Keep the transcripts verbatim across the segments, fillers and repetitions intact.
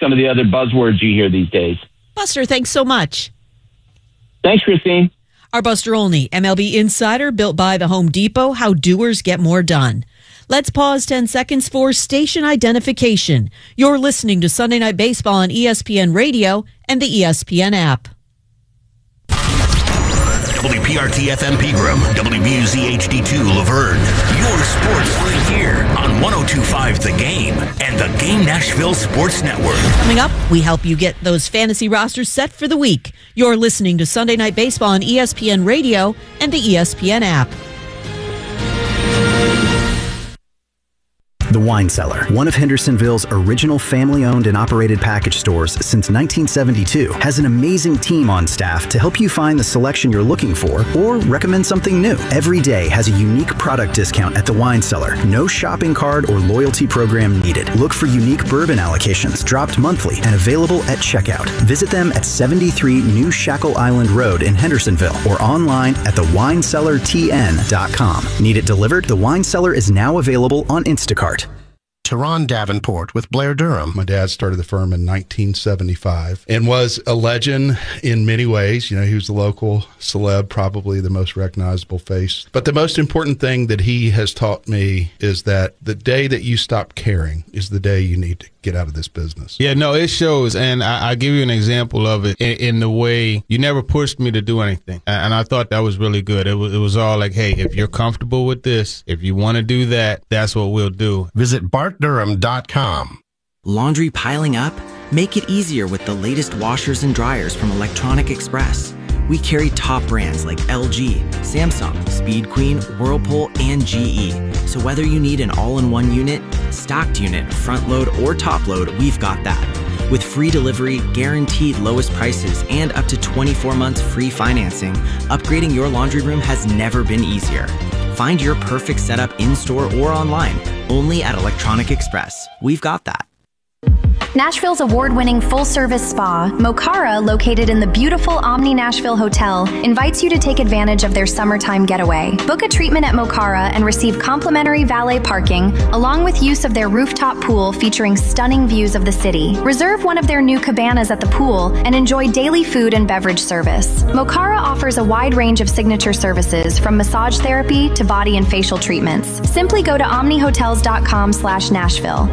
some of the other buzzwords you hear these days. Buster, thanks so much. Thanks, Christine. Our Buster Olney, M L B Insider, built by the Home Depot, how doers get more done. Let's pause ten seconds for station identification. You're listening to Sunday Night Baseball on E S P N Radio and the E S P N app. W P R T F M Pegram, W B U Z H D two Laverne. Your sports right here on one oh two point five The Game and the Game Nashville Sports Network. Coming up, we help you get those fantasy rosters set for the week. You're listening to Sunday Night Baseball on E S P N Radio and the E S P N app. The Wine Cellar, one of Hendersonville's original family-owned and operated package stores since nineteen seventy-two, has an amazing team on staff to help you find the selection you're looking for or recommend something new. Every day has a unique product discount at The Wine Cellar. No shopping card or loyalty program needed. Look for unique bourbon allocations dropped monthly and available at checkout. Visit them at seventy-three New Shackle Island Road in Hendersonville or online at the wine cellar t n dot com. Need it delivered? The Wine Cellar is now available on Instacart. Teron Davenport with Blair Durham. My dad started the firm in nineteen seventy-five and was a legend in many ways. You know, he was the local celeb, probably the most recognizable face. But the most important thing that he has taught me is that the day that you stop caring is the day you need to get out of this business. Yeah, no, it shows. And I, I give you an example of it in, in the way you never pushed me to do anything. And I thought that was really good. It was, it was all like, hey, if you're comfortable with this, if you want to do that, that's what we'll do. Visit bart durham dot com. Laundry piling up? Make it easier with the latest washers and dryers from Electronic Express. We carry top brands like L G, Samsung, Speed Queen, Whirlpool, and G E. So whether you need an all-in-one unit, stocked unit, front load, or top load, we've got that. With free delivery, guaranteed lowest prices, and up to twenty-four months free financing, upgrading your laundry room has never been easier. Find your perfect setup in-store or online, only at Electronic Express. We've got that. Nashville's award-winning full-service spa, Mokara, located in the beautiful Omni Nashville Hotel, invites you to take advantage of their summertime getaway. Book a treatment at Mokara and receive complimentary valet parking, along with use of their rooftop pool featuring stunning views of the city. Reserve one of their new cabanas at the pool and enjoy daily food and beverage service. Mokara offers a wide range of signature services, from massage therapy to body and facial treatments. Simply go to omnihotels dot com slash Nashville.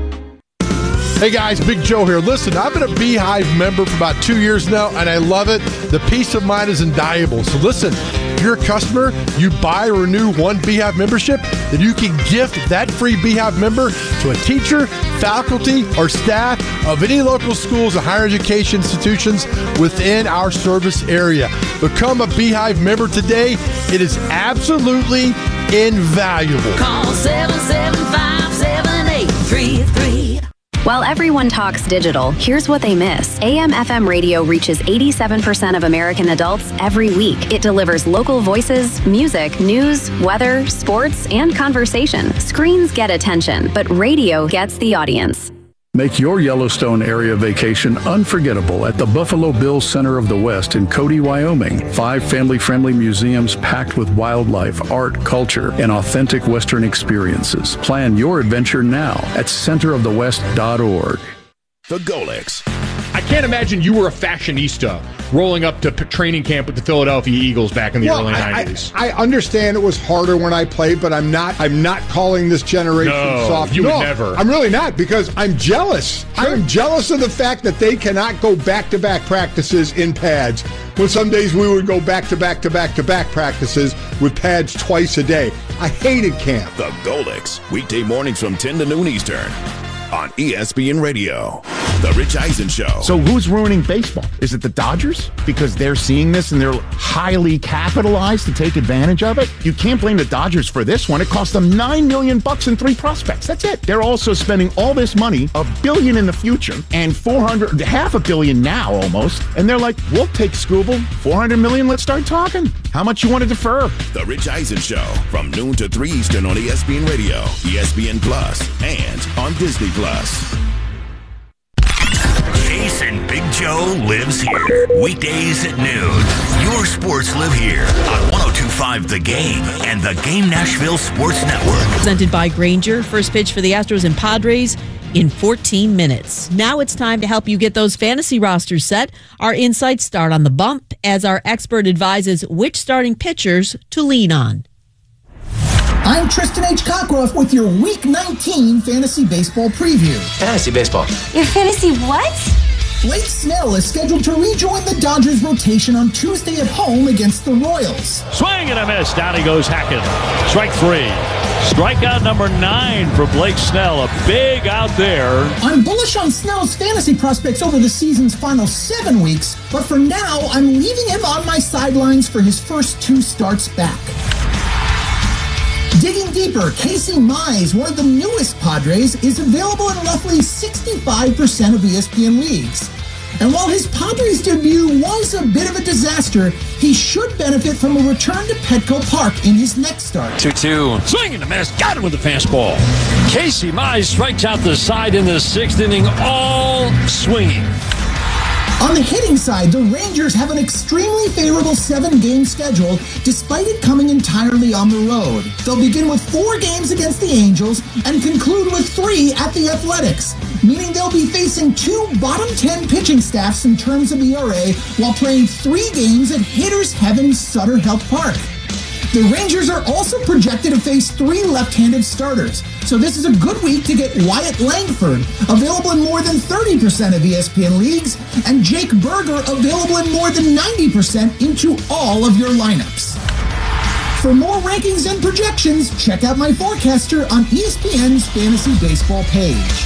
Hey guys, Big Joe here. Listen, I've been a Beehive member for about two years now, and I love it. The peace of mind is invaluable. So listen, if you're a customer, you buy or renew one Beehive membership, then you can gift that free Beehive member to a teacher, faculty, or staff of any local schools and higher education institutions within our service area. Become a Beehive member today. It is absolutely invaluable. Call seven seven five, seven eight three three. While everyone talks digital, here's what they miss. A M F M radio reaches eighty-seven percent of American adults every week. It delivers local voices, music, news, weather, sports, and conversation. Screens get attention, but radio gets the audience. Make your Yellowstone area vacation unforgettable at the Buffalo Bills Center of the West in Cody, Wyoming. Five family-friendly museums packed with wildlife, art, culture, and authentic Western experiences. Plan your adventure now at center of the west dot org. The Golix. I can't imagine you were a fashionista rolling up to p- training camp with the Philadelphia Eagles back in the well, early I, nineties. I, I understand it was harder when I played, but I'm not I'm not calling this generation no, soft. You no, would never. I'm really not, because I'm jealous. Sure. I'm jealous of the fact that they cannot go back-to-back practices in pads, when some days we would go back-to-back-to-back-to-back practices with pads twice a day. I hated camp. The Golix, weekday mornings from ten to noon Eastern on E S P N Radio. The Rich Eisen Show. So who's ruining baseball? Is it the Dodgers? Because they're seeing this and they're highly capitalized to take advantage of it? You can't blame the Dodgers for this one. It cost them nine million bucks and three prospects. That's it. They're also spending all this money, a billion in the future, and four hundred, half a billion now almost. And they're like, we'll take Scooble, four hundred million, let's start talking. How much you want to defer? The Rich Eisen Show from noon to three Eastern on E S P N Radio, E S P N Plus, and on Disney Plus. Jason Big Joe lives here. Weekdays at noon. Your sports live here on one oh two point five The Game and the Game Nashville Sports Network. Presented by Grainger. First pitch for the Astros and Padres in fourteen minutes. Now it's time to help you get those fantasy rosters set. Our insights start on the bump as our expert advises which starting pitchers to lean on. I'm Tristan H. Cockroft with your Week nineteen Fantasy Baseball Preview. Fantasy Baseball. Your fantasy what? Blake Snell is scheduled to rejoin the Dodgers rotation on Tuesday at home against the Royals. Swing and a miss. Down he goes hacking. Strike three. Strikeout number nine for Blake Snell. A big out there. I'm bullish on Snell's fantasy prospects over the season's final seven weeks, but for now, I'm leaving him on my sidelines for his first two starts back. Digging deeper, Casey Mize, one of the newest Padres, is available in roughly sixty-five percent of E S P N leagues. And while his Padres debut was a bit of a disaster, he should benefit from a return to Petco Park in his next start. two two. Swing and a miss. Got it with the fastball. Casey Mize strikes out the side in the sixth inning, all swinging. On the hitting side, the Rangers have an extremely favorable seven-game schedule, despite it coming entirely on the road. They'll begin with four games against the Angels and conclude with three at the Athletics, meaning they'll be facing two bottom ten pitching staffs in terms of E R A while playing three games at Hitters Heaven Sutter Health Park. The Rangers are also projected to face three left-handed starters, so this is a good week to get Wyatt Langford, available in more than thirty percent of E S P N leagues, and Jake Berger, available in more than ninety percent into all of your lineups. For more rankings and projections, check out my forecaster on E S P N's Fantasy Baseball page.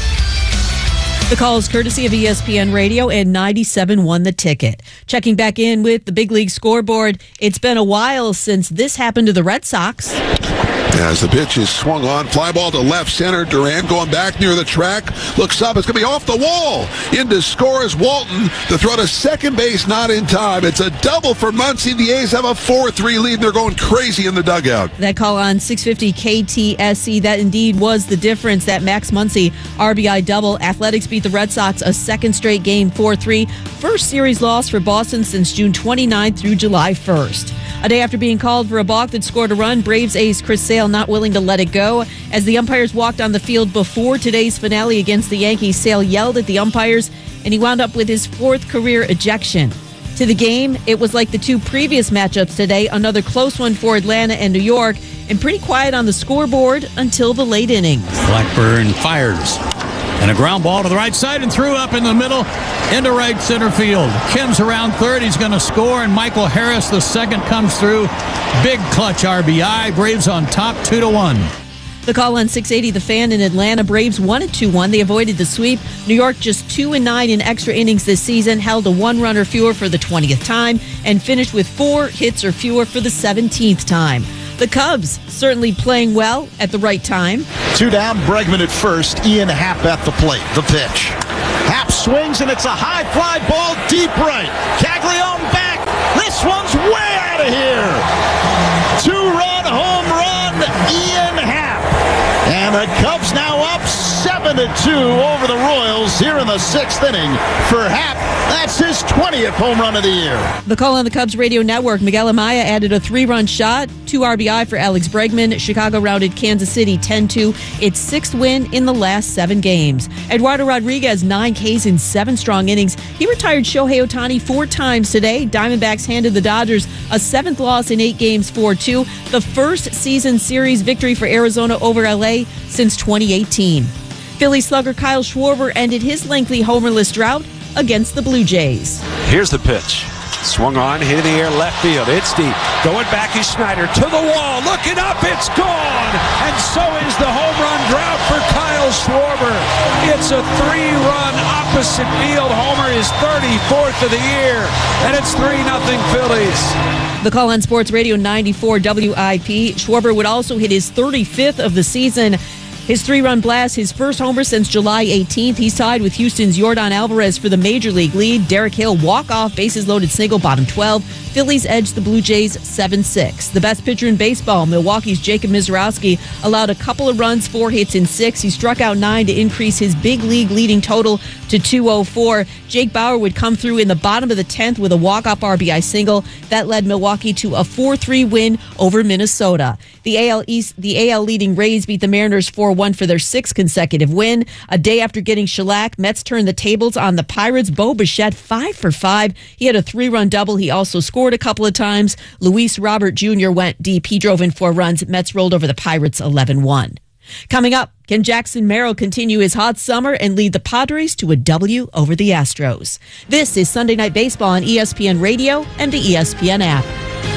The call is courtesy of E S P N Radio and ninety-seven point one The Ticket. Checking back in with the Big League scoreboard, it's been a while since this happened to the Red Sox. As the pitch is swung on, fly ball to left center. Duran going back near the track. Looks up. It's going to be off the wall. In to score is Walton. The throw to second base, not in time. It's a double for Muncie. The A's have a four three lead. They're going crazy in the dugout. That call on six fifty K T S E, that indeed was the difference. That Max Muncie R B I double. Athletics beat the Red Sox a second straight game, four three. First series loss for Boston since June twenty-ninth through July first. A day after being called for a balk that scored a run, Braves ace Chris Sale not willing to let it go. As the umpires walked on the field before today's finale against the Yankees, Sale yelled at the umpires, and he wound up with his fourth career ejection. To the game, it was like the two previous matchups today, another close one for Atlanta and New York, and pretty quiet on the scoreboard until the late innings. Blackburn fires. And a ground ball to the right side and threw up in the middle into right center field. Kim's around third. He's going to score, and Michael Harris, the second, comes through. Big clutch R B I. Braves on top, two to one. The call on six eighty The Fan in Atlanta. Braves won at two one. They avoided the sweep. New York just two and nine in extra innings this season, held a one-run or fewer for the twentieth time, and finished with four hits or fewer for the seventeenth time. The Cubs certainly playing well at the right time. Two down, Bregman at first, Ian Happ at the plate. The pitch. Happ swings, and it's a high fly ball deep right. Caglione back. This one's way out of here. Two-run home run, Ian Happ. And the Cubs now up seven to two over the Royals here in the sixth inning for Happ. That's his twentieth home run of the year. The call on the Cubs radio network. Miguel Amaya added a three-run shot, two R B I for Alex Bregman. Chicago routed Kansas City ten two. Its sixth win in the last seven games. Eduardo Rodriguez, nine Ks in seven strong innings. He retired Shohei Ohtani four times today. Diamondbacks handed the Dodgers a seventh loss in eight games, four two. The first season series victory for Arizona over L A since twenty eighteen. Philly slugger Kyle Schwarber ended his lengthy homerless drought against the Blue Jays. Here's the pitch. Swung on, hit in the air, left field. It's deep. Going back is Schneider to the wall. Looking up, it's gone. And so is the home run drought for Kyle Schwarber. It's a three-run opposite field homer, his thirty-fourth of the year. And it's three nothing Phillies. The call on Sports Radio ninety-four W I P. Schwarber would also hit his thirty-fifth of the season. His three-run blast, his first homer since July eighteenth. He's tied with Houston's Yordan Alvarez for the Major League lead. Derek Hill, walk-off, bases-loaded single, bottom twelve. Phillies edged the Blue Jays seven six. The best pitcher in baseball, Milwaukee's Jacob Mizrowski, allowed a couple of runs, four hits in six. He struck out nine to increase his big league leading total to two oh four. Jake Bauer would come through in the bottom of the tenth with a walk-off R B I single. That led Milwaukee to a four three win over Minnesota. The A L East, the A L leading Rays beat the Mariners four one for their sixth consecutive win. A day after getting shellacked, Mets turned the tables on the Pirates. Bo Bichette, five for five. He had a three-run double. He also scored a couple of times. Luis Robert Junior went deep. He drove in four runs. Mets rolled over the Pirates eleven one. Coming up, can Jackson Merrill continue his hot summer and lead the Padres to a W over the Astros? This is Sunday Night Baseball on E S P N Radio and the E S P N app.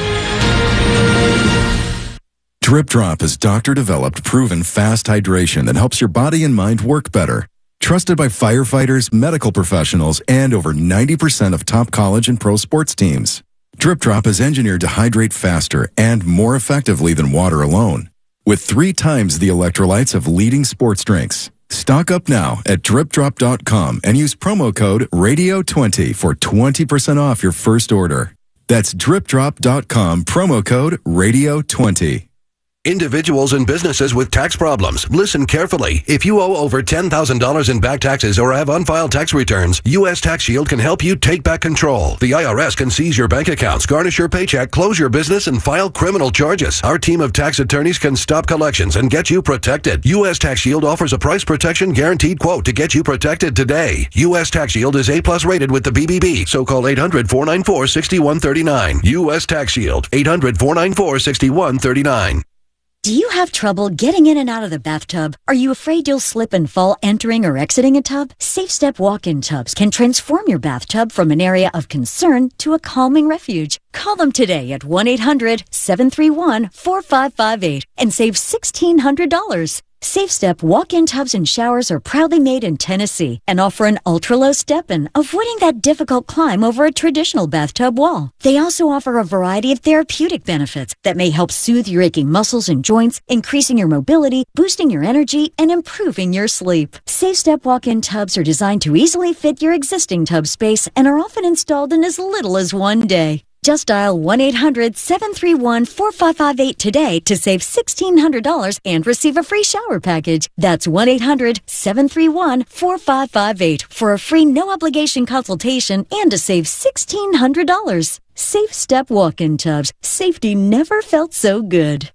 Drip Drop is doctor-developed, proven fast hydration that helps your body and mind work better. Trusted by firefighters, medical professionals, and over ninety percent of top college and pro sports teams. Drip Drop is engineered to hydrate faster and more effectively than water alone, with three times the electrolytes of leading sports drinks. Stock up now at drip drop dot com and use promo code radio twenty for twenty percent off your first order. That's drip drop dot com, promo code radio twenty. Individuals and businesses with tax problems, listen carefully. If you owe over ten thousand dollars in back taxes or have unfiled tax returns, U S Tax Shield can help you take back control. The I R S can seize your bank accounts, garnish your paycheck, close your business, and file criminal charges. Our team of tax attorneys can stop collections and get you protected. U S Tax Shield offers a price protection guaranteed quote to get you protected today. U S Tax Shield is A plus rated with the B B B, so call eight hundred, four nine four, six one three nine. U S Tax Shield, eight hundred, four nine four, six one three nine. Do you have trouble getting in and out of the bathtub? Are you afraid you'll slip and fall entering or exiting a tub? Safe Step walk-in tubs can transform your bathtub from an area of concern to a calming refuge. Call them today at one eight hundred, seven three one, four five five eight and save sixteen hundred dollars. Safe Step walk-in tubs and showers are proudly made in Tennessee and offer an ultra-low step-in, avoiding that difficult climb over a traditional bathtub wall. They also offer a variety of therapeutic benefits that may help soothe your aching muscles and joints, increasing your mobility, boosting your energy, and improving your sleep. Safe Step walk-in tubs are designed to easily fit your existing tub space and are often installed in as little as one day. Just dial one eight hundred, seven three one, four five five eight today to save sixteen hundred dollars and receive a free shower package. That's one eight hundred, seven three one, four five five eight for a free no-obligation consultation and to save sixteen hundred dollars. Safe Step walk-in tubs. Safety never felt so good.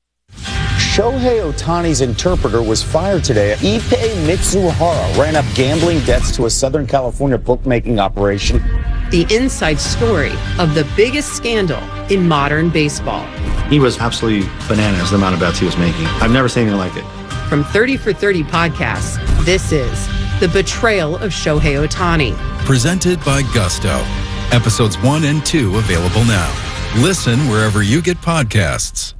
Shohei Ohtani's interpreter was fired today. Ippei Mitsuhara ran up gambling debts to a Southern California bookmaking operation. The inside story of the biggest scandal in modern baseball. He was absolutely bananas, the amount of bets he was making. I've never seen anything like it. From thirty for thirty podcasts, this is The Betrayal of Shohei Ohtani. Presented by Gusto. Episodes one and two available now. Listen wherever you get podcasts.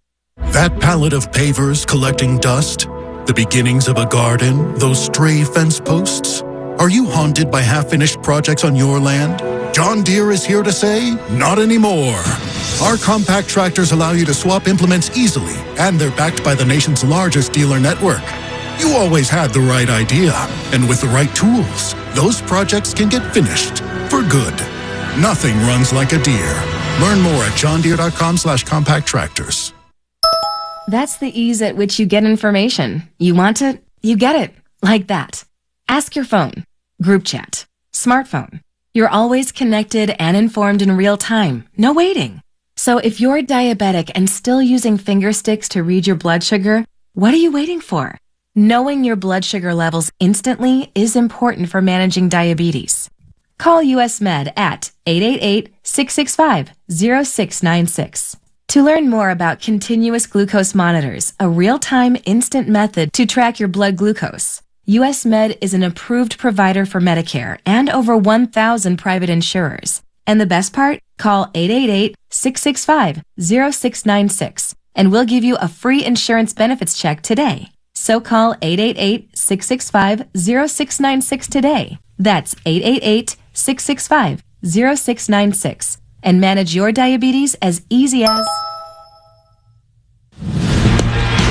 That pallet of pavers collecting dust? The beginnings of a garden? Those stray fence posts? Are you haunted by half-finished projects on your land? John Deere is here to say, not anymore. Our compact tractors allow you to swap implements easily, and they're backed by the nation's largest dealer network. You always had the right idea, and with the right tools, those projects can get finished for good. Nothing runs like a Deere. Learn more at john deere dot com slash compact tractors. That's the ease at which you get information. You want it, you get it. Like that. Ask your phone. Group chat. Smartphone. You're always connected and informed in real time. No waiting. So if you're diabetic and still using finger sticks to read your blood sugar, what are you waiting for? Knowing your blood sugar levels instantly is important for managing diabetes. Call U S Med at eight eight eight, six six five, zero six nine six. To learn more about continuous glucose monitors, a real-time instant method to track your blood glucose, U S Med is an approved provider for Medicare and over one thousand private insurers. And the best part? Call eight eight eight, six six five, zero six nine six and we'll give you a free insurance benefits check today. So call eight eight eight, six six five, zero six nine six today. That's eight eight eight, six six five, zero six nine six and manage your diabetes as easy as...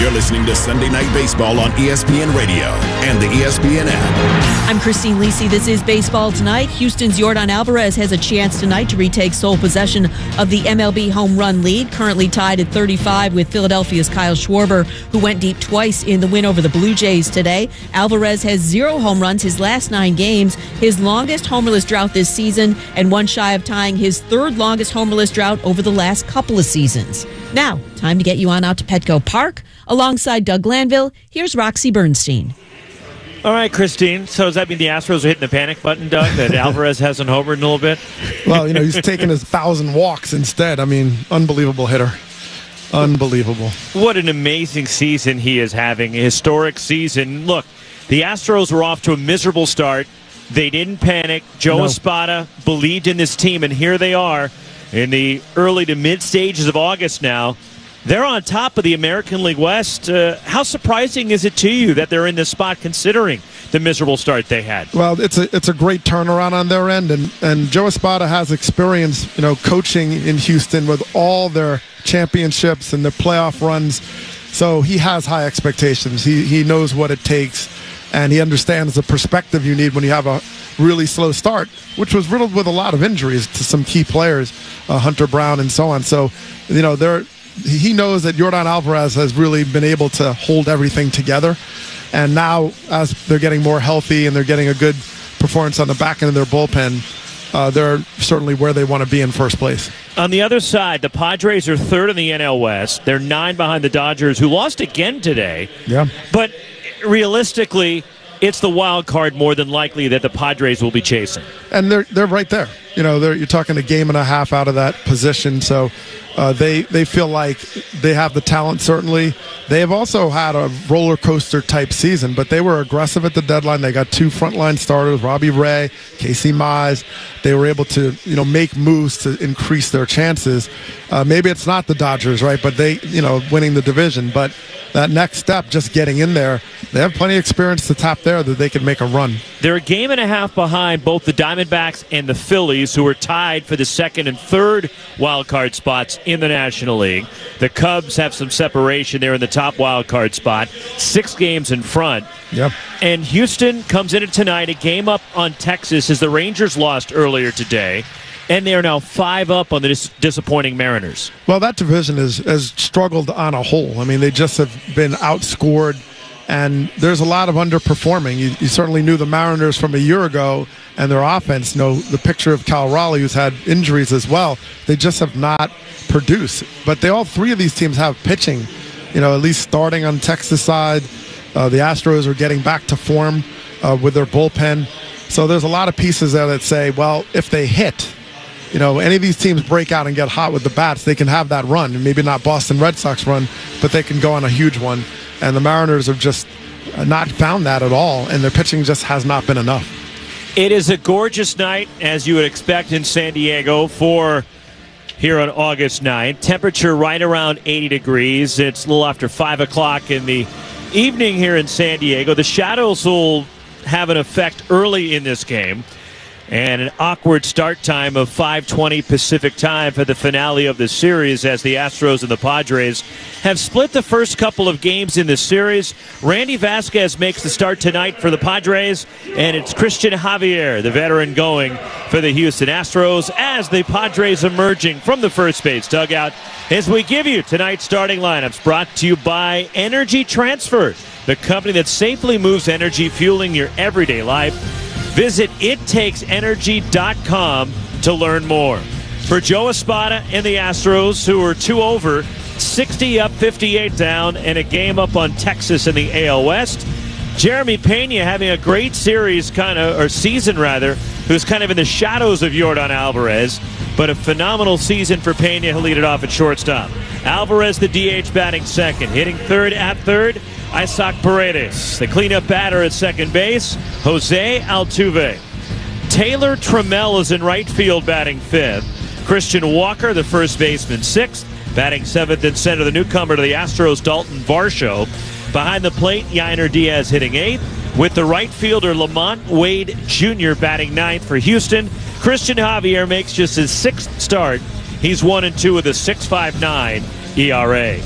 You're listening to Sunday Night Baseball on E S P N Radio and the E S P N app. I'm Christine Lisi. This is Baseball Tonight. Houston's Yordan Alvarez has a chance tonight to retake sole possession of the M L B home run lead, currently tied at thirty-five with Philadelphia's Kyle Schwarber, who went deep twice in the win over the Blue Jays today. Alvarez has zero home runs his last nine games, his longest homerless drought this season, and one shy of tying his third longest homerless drought over the last couple of seasons. Now, time to get you on out to Petco Park. Alongside Doug Glanville, here's Roxy Bernstein. All right, Christine. So does that mean the Astros are hitting the panic button, Doug, that Alvarez hasn't homered in a little bit? Well, you know, he's taking his thousand walks instead. I mean, unbelievable hitter. Unbelievable. What an amazing season he is having, a historic season. Look, the Astros were off to a miserable start. They didn't panic. Joe no. Espada believed in this team, and here they are in the early to mid stages of August now. They're on top of the American League West. Uh, how surprising is it to you that they're in this spot considering the miserable start they had? Well, it's a it's a great turnaround on their end, and, and Joe Espada has experience, you know, coaching in Houston with all their championships and their playoff runs. So he has high expectations. He he knows what it takes, and he understands the perspective you need when you have a really slow start, which was riddled with a lot of injuries to some key players, uh, Hunter Brown and so on. So, you know, they're he knows that Yordan Alvarez has really been able to hold everything together. And now, as they're getting more healthy and they're getting a good performance on the back end of their bullpen, uh, they're certainly where they want to be in first place. On the other side, the Padres are third in the N L West. They're nine behind the Dodgers, who lost again today. Yeah. But realistically, it's the wild card more than likely that the Padres will be chasing. And they're they're right there. You know, they're, you're talking a game and a half out of that position. So uh, they they feel like they have the talent, certainly. They have also had a roller coaster type season, but they were aggressive at the deadline. They got two frontline starters, Robbie Ray, Casey Mize. They were able to, you know, make moves to increase their chances. Uh, maybe it's not the Dodgers, right? But they, you know, winning the division. But that next step, just getting in there, they have plenty of experience to top there that they can make a run. They're a game and a half behind both the Diamondbacks and the Phillies, who are tied for the second and third wild card spots in the National League. The Cubs have some separation there in the top wild card spot, six games in front. Yep. And Houston comes in tonight, a game up on Texas, as the Rangers lost earlier today. And they are now five up on the dis- disappointing Mariners. Well, that division is, has struggled on a whole. I mean, they just have been outscored, and there's a lot of underperforming. You, you certainly knew the Mariners from a year ago and their offense. You know, the picture of Cal Raleigh, who's had injuries as well. They just have not produced. But they all three of these teams have pitching, you know, at least starting on Texas side. Uh, the Astros are getting back to form uh, with their bullpen. So there's a lot of pieces there that say, well, if they hit, you know, any of these teams break out and get hot with the bats, they can have that run. Maybe not Boston Red Sox run, but they can go on a huge one. And the Mariners have just not found that at all, and their pitching just has not been enough. It is a gorgeous night, as you would expect in San Diego, for here on August ninth. Temperature right around eighty degrees. It's a little after five o'clock in the evening here in San Diego. The shadows will have an effect early in this game. And an awkward start time of five twenty Pacific time for the finale of the series, as the Astros and the Padres have split the first couple of games in the series. Randy Vasquez makes the start tonight for the Padres, and it's Christian Javier, the veteran, going for the Houston Astros, as the Padres emerging from the first base dugout as we give you tonight's starting lineups, brought to you by Energy Transfer, the company that safely moves energy, fueling your everyday life. Visit it takes energy dot com to learn more. For Joe Espada and the Astros, who are two over, sixty up, fifty-eight down, and a game up on Texas in the A L West, Jeremy Pena having a great series, kind of, or season rather, who's kind of in the shadows of Yordan Alvarez, but a phenomenal season for Pena. He'll lead it off at shortstop. Alvarez, the D H, batting second. Hitting third at third, Isaac Paredes. The cleanup batter at second base, Jose Altuve. Taylor Trammell is in right field, batting fifth. Christian Walker, the first baseman, sixth. Batting seventh and center, the newcomer to the Astros, Dalton Varsho. Behind the plate, Yainer Diaz hitting eighth. With the right fielder, Lamont Wade Junior batting ninth for Houston. Christian Javier makes just his sixth start. He's one and two with a six point five nine E R A.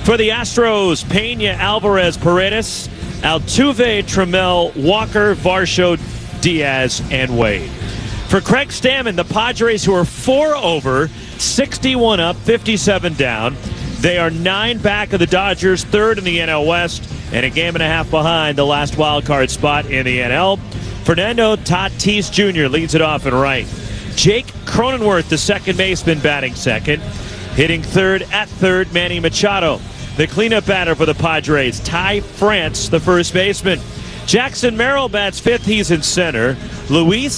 For the Astros, Pena, Alvarez, Paredes, Altuve, Trammell, Walker, Varsho, Diaz, and Wade. For Craig Stammen, the Padres, who are four over, sixty-one up, fifty-seven down. They are nine back of the Dodgers, third in the N L West, and a game and a half behind the last wild card spot in the N L. Fernando Tatis Junior leads it off in right. Jake Cronenworth, the second baseman, batting second. Hitting third at third, Manny Machado. The cleanup batter for the Padres, Ty France, the first baseman. Jackson Merrill bats fifth. He's in center. Luis